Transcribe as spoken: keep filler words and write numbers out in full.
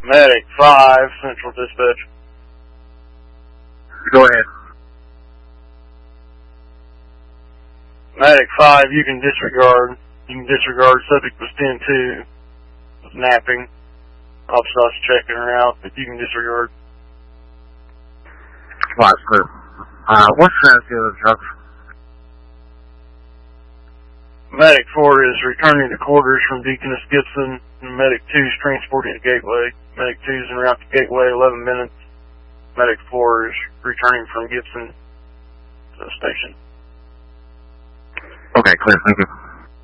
Medic five, Central Dispatch. Go ahead. Medic five, you can disregard. You can disregard. Subject was ten two, was napping. Officer's checking her out, but you can disregard. Right, clear. Uh, what's the status of the truck? Medic four is returning to quarters from Deaconess Gibson, and Medic two is transporting to Gateway. Medic two is en route to Gateway, eleven minutes. Medic four is returning from Gibson to the station. Okay, clear. Thank you.